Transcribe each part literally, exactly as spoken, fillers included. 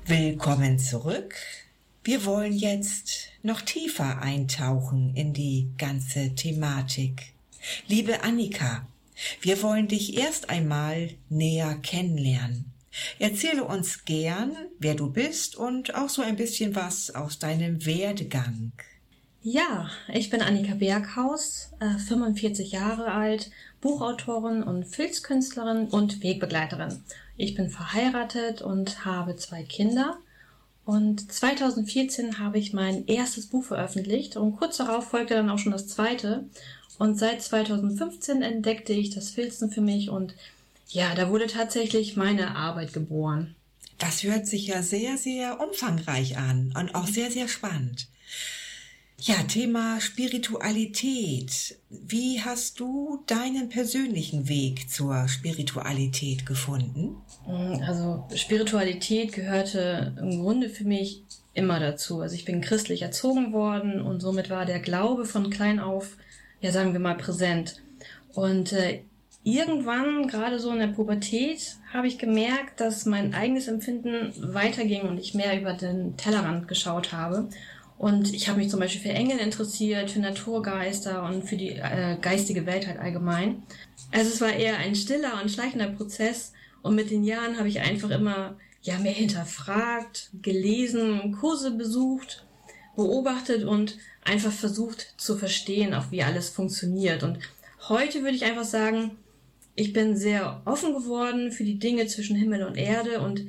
Willkommen zurück. Wir wollen jetzt noch tiefer eintauchen in die ganze Thematik. Liebe Annika, wir wollen dich erst einmal näher kennenlernen. Erzähle uns gern, wer du bist und auch so ein bisschen was aus deinem Werdegang. Ja, ich bin Annika Berghaus, äh, fünfundvierzig Jahre alt, Buchautorin und Filzkünstlerin und Wegbegleiterin. Ich bin verheiratet und habe zwei Kinder. Und zweitausendvierzehn habe ich mein erstes Buch veröffentlicht und kurz darauf folgte dann auch schon das zweite. Und seit zweitausendfünfzehn entdeckte ich das Filzen für mich und ja, da wurde tatsächlich meine Arbeit geboren. Das hört sich ja sehr, sehr umfangreich an und auch sehr, sehr spannend. Ja, Thema Spiritualität. Wie hast du deinen persönlichen Weg zur Spiritualität gefunden? Also Spiritualität gehörte im Grunde für mich immer dazu. Also ich bin christlich erzogen worden und somit war der Glaube von klein auf, ja sagen wir mal, präsent. Und äh, irgendwann, gerade so in der Pubertät, habe ich gemerkt, dass mein eigenes Empfinden weiterging und ich mehr über den Tellerrand geschaut habe. Und ich habe mich zum Beispiel für Engel interessiert, für Naturgeister und für die äh, geistige Welt halt allgemein. Also es war eher ein stiller und schleichender Prozess und mit den Jahren habe ich einfach immer ja mehr hinterfragt, gelesen, Kurse besucht, beobachtet und einfach versucht zu verstehen, auch wie alles funktioniert. Und heute würde ich einfach sagen, ich bin sehr offen geworden für die Dinge zwischen Himmel und Erde und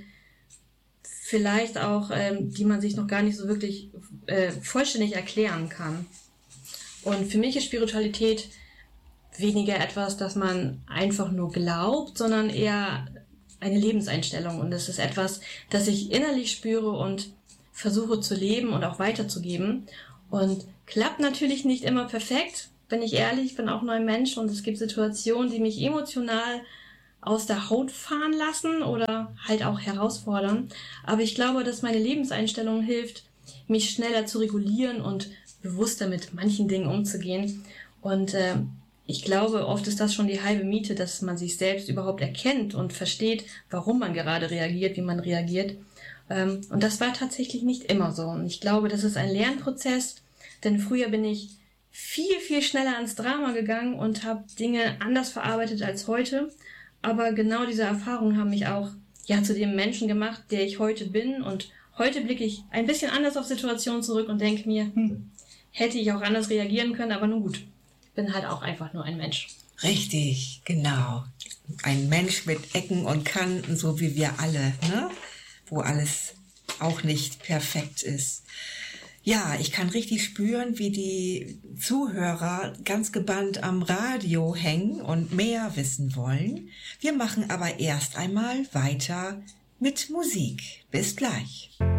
vielleicht auch, ähm, die man sich noch gar nicht so wirklich äh, vollständig erklären kann. Und für mich ist Spiritualität weniger etwas, das man einfach nur glaubt, sondern eher eine Lebenseinstellung. Und es ist etwas, das ich innerlich spüre und versuche zu leben und auch weiterzugeben. Und klappt natürlich nicht immer perfekt, bin ich ehrlich, ich bin auch nur ein Mensch und es gibt Situationen, die mich emotional aus der Haut fahren lassen oder halt auch herausfordern. Aber ich glaube, dass meine Lebenseinstellung hilft, mich schneller zu regulieren und bewusster mit manchen Dingen umzugehen. Und äh, ich glaube, oft ist das schon die halbe Miete, dass man sich selbst überhaupt erkennt und versteht, warum man gerade reagiert, wie man reagiert. Ähm, und das war tatsächlich nicht immer so. Und ich glaube, das ist ein Lernprozess, denn früher bin ich viel, viel schneller ans Drama gegangen und habe Dinge anders verarbeitet als heute. Aber genau diese Erfahrungen haben mich auch ja zu dem Menschen gemacht, der ich heute bin. Und heute blicke ich ein bisschen anders auf Situationen zurück und denke mir, hm, hätte ich auch anders reagieren können, aber nun gut. Ich bin halt auch einfach nur ein Mensch. Richtig, genau. Ein Mensch mit Ecken und Kanten, so wie wir alle, ne? Wo alles auch nicht perfekt ist. Ja, ich kann richtig spüren, wie die Zuhörer ganz gebannt am Radio hängen und mehr wissen wollen. Wir machen aber erst einmal weiter mit Musik. Bis gleich.